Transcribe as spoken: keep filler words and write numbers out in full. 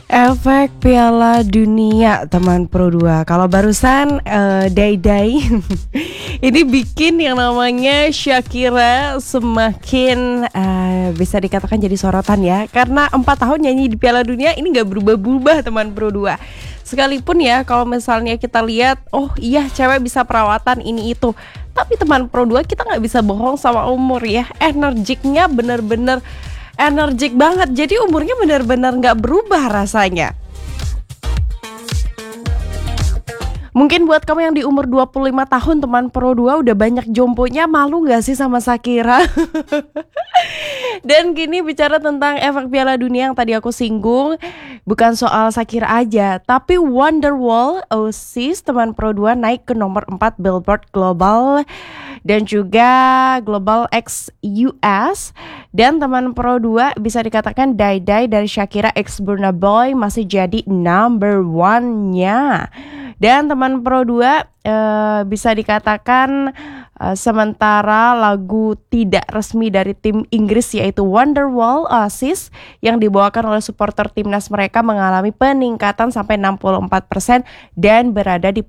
Efek Piala Dunia teman Pro dua. Kalau barusan uh, Day-Day ini bikin yang namanya Shakira semakin uh, bisa dikatakan jadi sorotan ya. Karena empat tahun nyanyi di Piala Dunia ini gak berubah-berubah teman Pro dua. Sekalipun ya kalau misalnya kita lihat, oh iya cewek bisa perawatan ini itu, tapi teman Pro dua kita gak bisa bohong sama umur ya. Energiknya bener-bener energik banget, jadi umurnya benar-benar nggak berubah rasanya. Mungkin buat kamu yang di umur dua puluh lima tahun teman Pro dua udah banyak jomponya, malu gak sih sama Shakira? Dan kini bicara tentang efek Piala Dunia yang tadi aku singgung, bukan soal Shakira aja, tapi Wonderwall Oasis teman Pro dua naik ke nomor empat Billboard Global dan juga Global X U S. Dan teman Pro dua bisa dikatakan Day-Day dari Shakira X Burna Boy masih jadi number one-nya. Dan teman Pro dua uh, bisa dikatakan uh, sementara lagu tidak resmi dari tim Inggris yaitu Wonderwall Oasis yang dibawakan oleh supporter timnas mereka mengalami peningkatan sampai enam puluh empat persen dan berada di